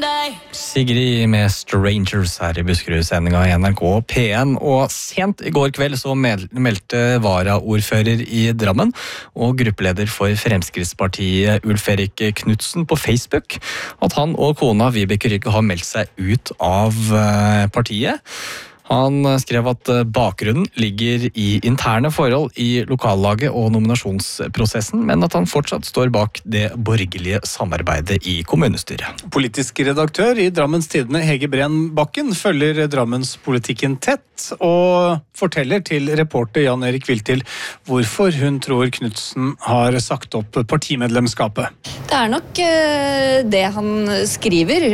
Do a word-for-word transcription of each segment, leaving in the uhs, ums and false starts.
Sigrid med Strangers her i Buskerud-sendinga i N R K P en, og sent i går kveld så meldte varaordfører i Drammen og gruppeleder for Fremskrittspartiet Ulf Erik Knudsen på Facebook at han og kona Vibeke Rygge har meldt seg ut av partiet. Han skrev at bakgrunnen ligger i interne forhold i lokallaget og nominasjonsprosessen, men at han fortsatt står bak det borgerlige samarbeidet i kommunestyret. Politisk redaktør i Drammens Tidende, Hege Bren Bakken, følger Drammenspolitikken tett og forteller til reporter Jan Erik Viltil hvorfor hun tror Knudsen har sagt opp partimedlemskapet. Det er nok det han skriver,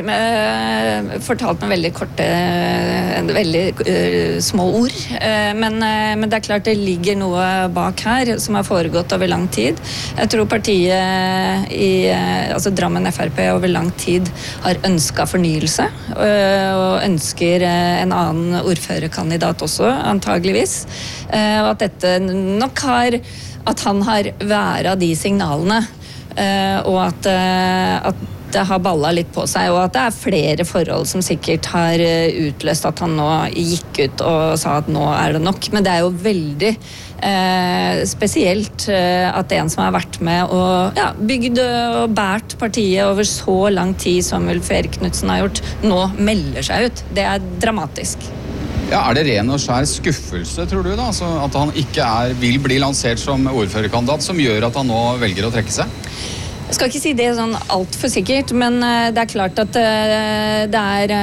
fortalt med veldig korte, veldig små ord, men, men det er klart det ligger noe bak her som har foregått over lang tid. Jeg tror partiet i altså Drammen F R P over lang tid har ønsket fornyelse og ønsker en annen ordførerkandidat også, antageligvis, og at dette nok har at han har vært av de signalene og at, at det har ballet litt på seg, og at det er flere forhold som sikkert har utløst at han nå gikk ut og sa at nå er det nok. Men det er jo veldig eh, spesielt eh, at en som har vært med og ja, bygd og bært partiet over så lang tid som Ulf Erik Knudsen har gjort, nå melder seg ut. Det er dramatisk. Ja, er det ren og skjær skuffelse, tror du da? Altså, at han ikke er, vil bli lansert som ordførerkandidat, som gjør at han nå velger å trekke seg? Jeg skal ikke si det sånn alt for sikkert, men det er klart at det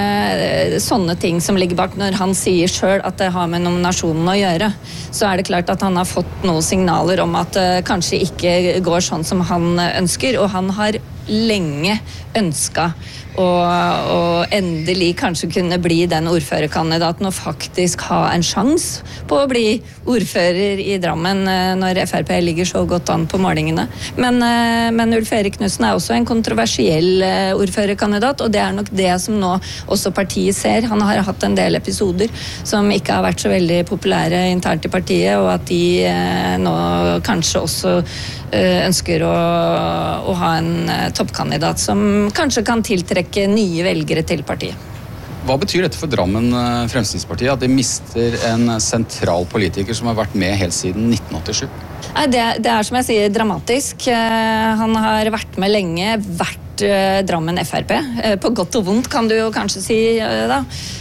er sånne ting som ligger bak når han sier selv at det har med nominasjonen å gjøre. Så er det klart at han har fått noen signaler om at det kanskje ikke går sånn som han ønsker, og han har lenge ønsket og, og endelig kanskje kunne bli den ordførerkandidaten og faktisk ha en sjans på å bli ordfører i Drammen når F R P ligger så godt an på målingene. Men, men Ulf Erik Knudsen er også en kontroversiell ordførerkandidat, og det er nok det som nå også partiet ser. Han har hatt en del episoder som ikke har vært så veldig populære internt i partiet, og at de nå kanskje også ønsker å, å ha en toppkandidat som kanskje kan tiltrekke nye velgere til partiet. Hva betyr dette for Drammen Fremskrittspartiet, at de mister en sentral politiker som har vært med helt siden nitten åttisju? Nei, det, det er som jeg sier dramatisk. Han har vært med lenge, vært Drammen F R P. På godt og vondt kan du jo kanskje si da.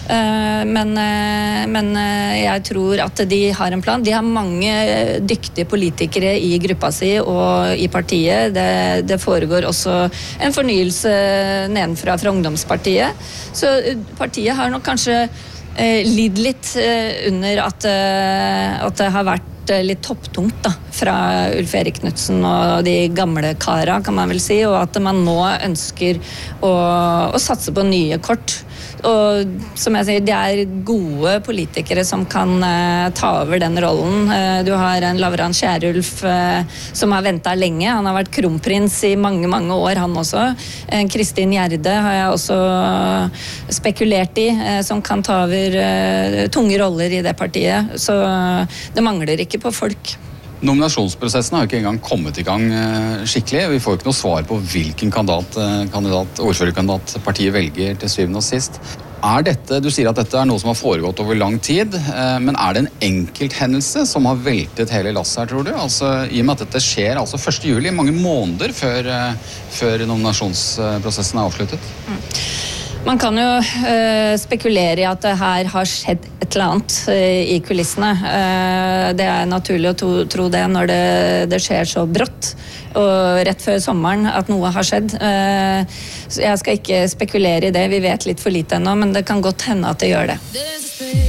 Men, men jeg tror at de har en plan. De har mange dyktige politikere i gruppa si og i partiet. Det, det foregår også en fornyelse nedenfra fra ungdomspartiet. Så partiet har nok kanskje lidd litt under at, at det har vært litt topptungt da, fra Ulf Erik Knudsen og de gamle kara, kan man vel si, og at man nå ønsker å, å satse på nye kort. Og som jeg sier, det er gode politikere som kan uh, ta over den rollen. Uh, du har en Lavran Kjærulf uh, som har ventet lenge. Han har vært kronprins i mange, mange år, han også. Uh, Kristin Gjerde har jeg også spekulert i, uh, som kan ta over uh, tunge roller i det partiet. Så uh, det mangler ikke på folk. Nominasjonsprosessen har ikke engang kommet i gang skikkelig. Vi får ikke noe svar på hvilken kandidat, kandidat, ordførerkandidat partiet velger til syvende og sist. Er dette, du sier at dette er noe som har foregått over lang tid, men er det en enkelthendelse som har veltet hele lasset her, tror du? Altså, i og med at dette skjer altså første juli, mange måneder før, før nominasjonsprosessen er avsluttet? Mm. Man kan jo uh, spekulere i at det her har skjedd et eller annet uh, i kulissene. Uh, det er naturlig å to, tro det når det, det skjer så brått og rett før sommeren at noe har skjedd. Uh, så jeg skal ikke spekulere i det, vi vet litt for lite ennå, men det kan godt hende at det gjør det.